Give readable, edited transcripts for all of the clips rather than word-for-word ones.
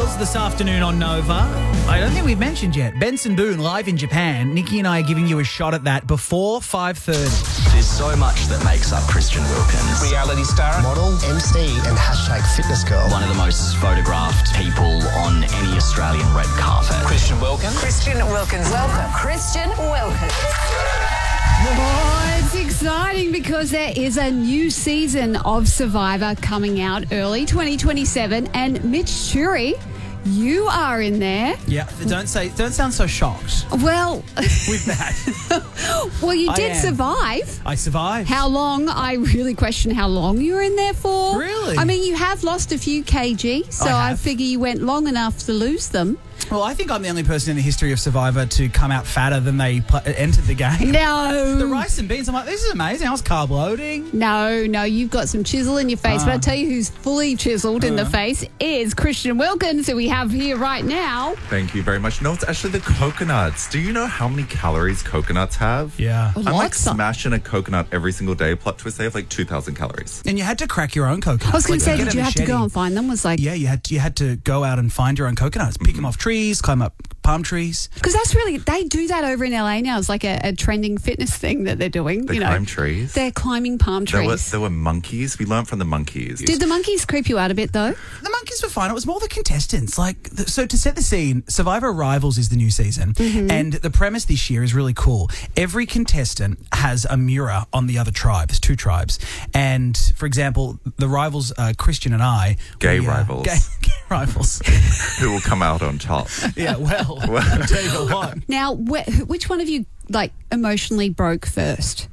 Girls this afternoon on Nova. I don't think we've mentioned yet. Benson Boone live in Japan. Nikki and I are giving you a shot at that before 5:30. There's so much that makes up Christian Wilkins. Reality star, model, MC and #fitness girl. One of the most photographed people on any Australian red carpet. Christian Wilkins. Christian Wilkins. Welcome. Christian Wilkins. Oh, it's exciting because there is a new season of Survivor coming out early 2027, and Mitch Churi, you are in there. Yeah, don't sound so shocked Well, with that. well, you I did am. survive. I survived. How long? I really question how long you were in there for. Really? I mean, you have lost a few kg, so I have. figure you went long enough to lose them. Well, I think I'm the only person in the history of Survivor to come out fatter than they entered the game. No. The rice and beans, I'm like, this is amazing. I was carb loading. No, you've got some chisel in your face. But I'll tell you who's fully chiseled in the face is Christian Wilkins, who we have here right now. Thank you very much. No, it's actually the coconuts. Do you know how many calories coconuts have? Yeah. I'm like Lots of- smashing a coconut every single day. Plot twist, they have like 2,000 calories. And you had to crack your own coconuts. I was going to say, get did a you have to go machete. and find them? Was like, Yeah, you had to go out and find your own coconuts, pick them off trees, climb up palm trees. because that's really, they do that over in LA now. It's like a trending fitness thing that they're doing. They climb trees. They're climbing palm trees. There were monkeys. We learned from the monkeys. Did the monkeys creep you out a bit though? The monkeys were fine. It was more the contestants. So to set the scene, Survivor Rivals is the new season, and the premise this year is really cool. Every contestant has a mirror on the other tribe. There's two tribes, and for example, the rivals, Christian and I, Gay rivals. Gay rivals. Who will come out on top? Yeah, well, I'll tell you what. Now, which one of you like emotionally broke first?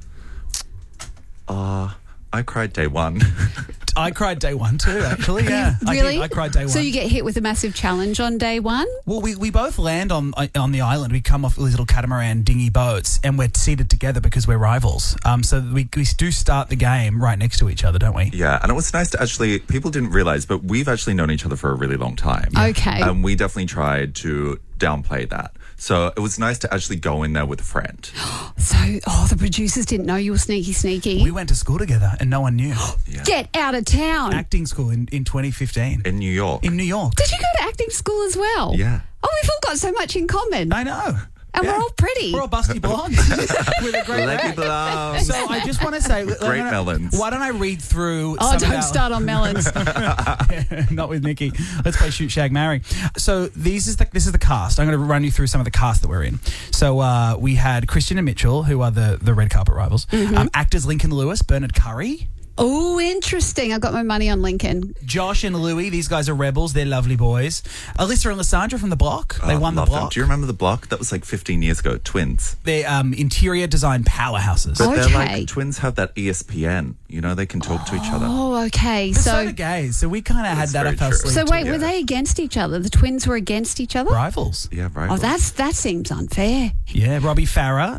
I cried day one. I cried day one too, actually. Yeah, Really? I cried day one. So you get hit with a massive challenge on day one? Well, we both land on the island. We come off these little catamaran dinghy boats, and we're seated together because we're rivals. So we do start the game right next to each other, don't we? Yeah, and it was nice to actually, people didn't realize, but we've actually known each other for a really long time. Okay. And we definitely tried to downplay that. So it was nice to actually go in there with a friend. So, the producers didn't know you were sneaky. We went to school together, and no one knew. Get out of town. Acting school in 2015 In New York. in New York. Did you go to acting school as well? Yeah. Oh, we've all got so much in common. I know. And we're all pretty. We're all busty blondes with a great Leggy neck. blondes. So I just want to say, Great melons. Why don't I read through? Oh, some of don't our- start on melons. Not with Nikki. Let's play Shoot, Shag, Marry. So this is the cast. I'm going to run you through some of the cast that we're in. So we had Christian and Mitchell, who are the red carpet rivals. Actors Lincoln Lewis, Bernard Curry, Oh, interesting. I got my money on Lincoln. Josh and Louie. These guys are rebels. They're lovely boys. Alyssa and Lysandra from The Block. They won The Love them. Block. Do you remember The Block? That was like 15 years ago. Twins. They're interior design powerhouses. But they're Okay. like, twins have that ESPN. You know, they can talk to each other. Oh, okay. But so So, do gays. So we kind of had That's that very up our true. sleeve. so wait, too. were they against each other? The twins were against each other? Rivals. Yeah, right. Oh, that seems unfair. Yeah, Robbie Farah,